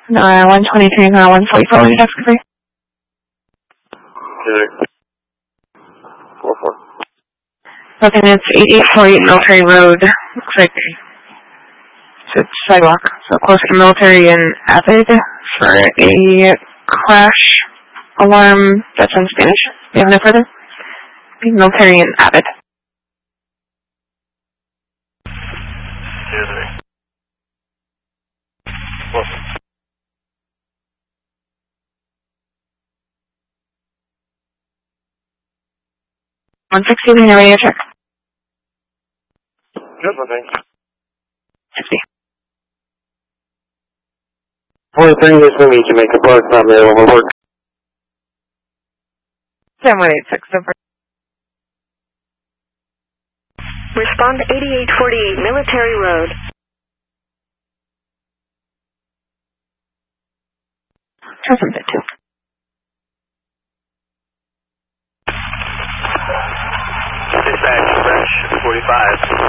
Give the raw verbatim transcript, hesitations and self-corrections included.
Uh, one twenty-three and uh, one forty-four, you have free. Four four. Okay, it's eighty-eight forty-eight Military Road. Looks like it's a sidewalk, so close to Military and Avid for a crash alarm. That's in Spanish. You have no further? Military and Avid. one sixty, can you radio check? Good one, thanks. sixty. Only thing is when you can make a bug not there when we work. seven one eight six, over. Respond to eighty-eight forty-eight Military Road. Try something too. Dispatch, French forty-five.